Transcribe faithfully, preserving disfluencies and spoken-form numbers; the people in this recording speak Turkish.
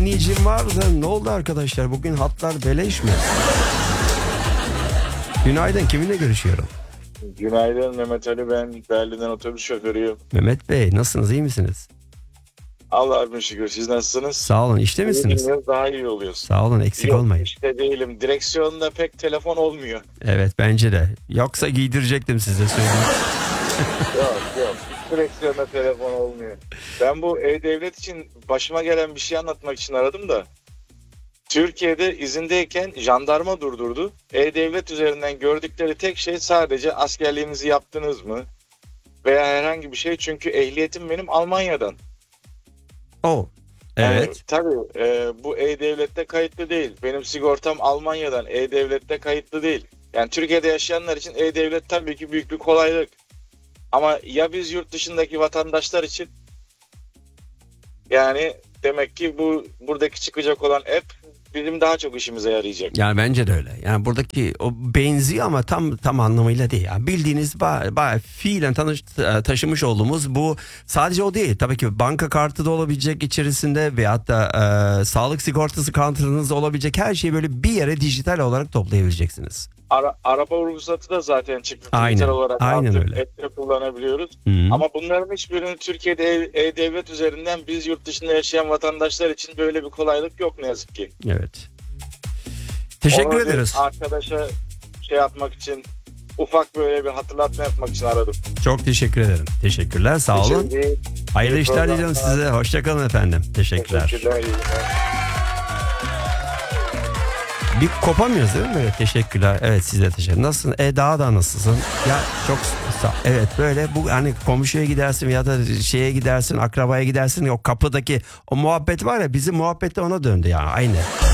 dinleyicim var da ne oldu arkadaşlar? Bugün hatlar beleş mi? Günaydın, kiminle görüşüyorum? Günaydın Mehmet Ali, ben Berlin'den otobüs şoförüyüm. Mehmet Bey, nasılsınız, iyi misiniz? Allah'a şükür, siz nasılsınız? Sağ olun, işte misiniz? Daha iyi oluyorsun. Sağ olun, eksik Yok, olmayın. işte değilim. Direksiyonda pek telefon olmuyor. Evet, bence de. Yoksa giydirecektim size, söyleyeyim. Yok yok. Hiç direksiyonda telefon olmuyor. Ben bu E-Devlet için başıma gelen bir şey anlatmak için aradım da. Türkiye'de izindeyken jandarma durdurdu. E-Devlet üzerinden gördükleri tek şey sadece askerliğinizi yaptınız mı? Veya herhangi bir şey. Çünkü ehliyetim benim Almanya'dan. Oh, evet. Yani, tabii e, bu E-Devlet'te kayıtlı değil. Benim sigortam Almanya'dan, E-Devlet'te kayıtlı değil. Yani Türkiye'de yaşayanlar için E-Devlet tabii ki büyük bir kolaylık. Ama ya biz yurt dışındaki vatandaşlar için, yani demek ki bu buradaki çıkacak olan app bizim daha çok işimize yarayacak. Yani bence de öyle. Yani buradaki o benziyor ama tam tam anlamıyla değil. Yani bildiğiniz ba- ba- fiilen tanış, taşımış olduğumuz bu, sadece o değil. Tabii ki banka kartı da olabilecek içerisinde veyahut da e, sağlık sigortası kartınız olabilecek her şeyi böyle bir yere dijital olarak toplayabileceksiniz. Ara, araba ruhsatı da zaten çıktı. Aynen, Dijital olarak aynen artık öyle. app'te kullanabiliyoruz. Hı-hı. Ama bunların hiçbirini Türkiye'de E- E-Devlet üzerinden biz yurt dışında yaşayan vatandaşlar için böyle bir kolaylık yok ne yazık ki. Evet. Teşekkür Onu bir ederiz. arkadaşa şey yapmak için, ufak böyle bir hatırlatma yapmak için aradım. Çok teşekkür ederim. Teşekkürler. Sağ olun. Teşekkür ederim. Hayırlı İyi işler programlar. diliyorum size. Hoşçakalın efendim. Teşekkürler. Teşekkürler. iyi günler. Bir kopamıyoruz değil mi böyle? Teşekkürler. Evet, siz de teşekkür. Nasılsın? E daha da nasılsın? Ya çok sağ. Evet, böyle bu hani komşuya gidersin ya da şeye gidersin, akrabaya gidersin. O kapıdaki o muhabbet var ya, bizim muhabbet de ona döndü yani. Aynı.